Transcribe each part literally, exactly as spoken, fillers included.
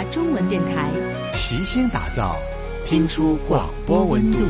华中文电台， 齐心打造，听出广播温度。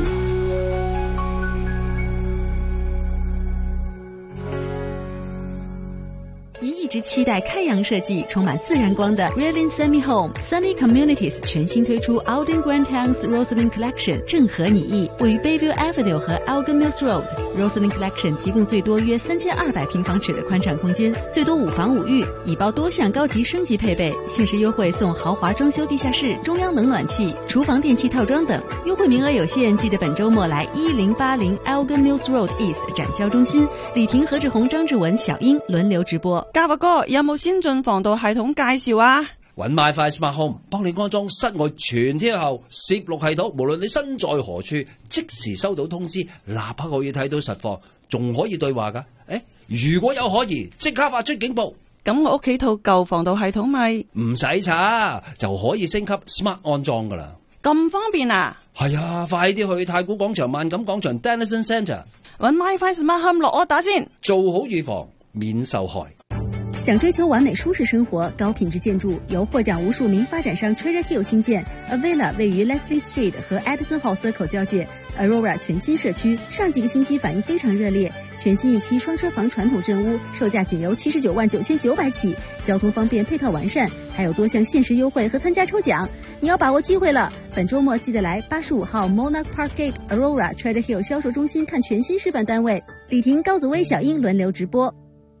您一直期待开阳设计、充满自然光的 Railing Semi Home Sunny Communities 全新推出 Alden Grant House Rosalind Collection， 正合你意。位于 Bayview Avenue 和 Elgin Mills Road， Rosalind Collection 提供最多约三千二百平方尺的宽敞空间，最多五房五浴，已包多项高级升级配备，限时优惠送豪华装修地下室、中央冷暖气、厨房电器套装等，优惠名額有限，記得本周末來一零八零 Elgin Mills Road East 展銷中心，李婷、何志宏、張志文、小英輪流直播。 家華哥有冇先進防盜系統介紹啊？ 搵 MiFi Smart Home 幫你安裝室外全天候攝錄系統，無論你身在何處，即時收到通知，立刻可以睇到實況，仲可以對話噶。誒，如果有可疑，即刻發出警報。 咁我屋企套舊防盜系統咪唔使查，就可以升級 Smart 安裝噶啦。 咁方便啊？ 係啊，快啲去太古廣場、萬錦廣場、Dennison Centre 搵 MiFi Smart Home 落我打先， 做好預防，免受害。 想追求完美舒適生活，高品質建築由獲獎無數名發展商 Treasure Hill 新建 Avila 位於 Leslie Street 和 Addison Hall Circle 交界 Aurora 全新社區，上幾個星期反應非常熱烈，全新一期雙車房傳統鎮屋，售價僅由七十九萬九千九百起，交通方便，配套完善，還有多項限時優惠和參加抽獎，你要把握機會了。本週末記得來八十五號 Monarch Park Gate Aurora Treasure Hill 銷售中心看全新示範單位，李婷、高子威、小英輪流直播。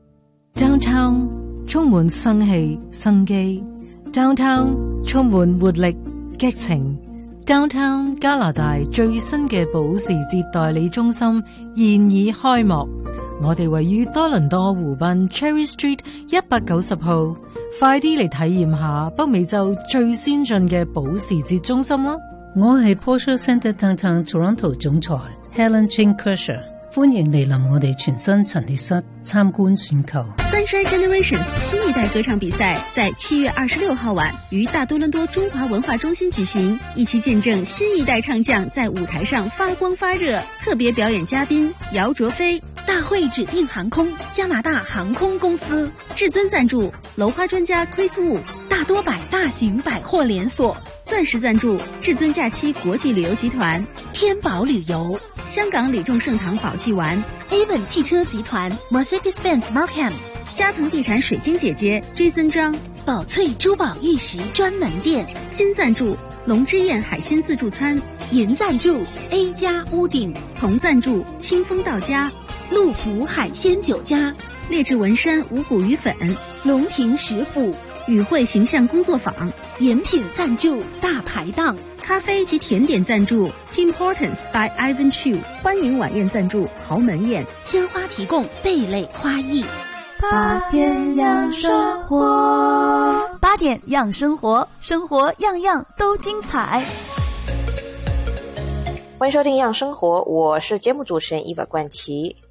Downtown 充滿生氣生機 ，Downtown 充滿活力激情 ，Downtown 加拿大最新嘅保時捷代理中心現已開幕。我哋位於多倫多湖濱 Cherry Street 一百九十號，快啲嚟體驗下北美洲最先進嘅保時捷中心啦！ 我係 Porsche Centre Downtown Toronto 總裁 Helen Chin Kershaw。歡迎嚟臨我哋全新陳列室參觀選購。 Sunshine Generations 新一代歌唱比賽在七月二十六號晚於大多倫多中華文化中心舉行，一起見證新一代唱將在舞台上發光發熱。特別表演嘉賓姚卓飛， 大會指定航空加拿大航空公司， 至尊贊助樓花專家 Chris Wu， 大多百大型百貨連鎖， 鑽石贊助至尊假期國際旅遊集團， 天寶旅遊， 香港李眾盛堂寶記丸 ，Avon 汽車集團 ，Mercedes-Benz Markham， 嘉騰地產水晶姐姐 Jason 張， 寶翠珠寶玉石專門店， 金贊助龍之宴海鮮自助餐， 銀贊助 A 加屋頂， 銅贊助清風到家， 陸福海鮮酒家， 劣質紋身五谷魚粉， 龍庭食府， 與會形象工作坊， 飲品贊助大排檔。 咖啡及甜點贊助 Tim Hortons by Ivan Chu， 歡迎晚宴贊助豪門宴， 鮮花提供蓓蕾花藝。 八點養生活，八點養生活，生活樣樣都精彩。 歡迎收聽養生活，我是節目主持人伊娃冠琪。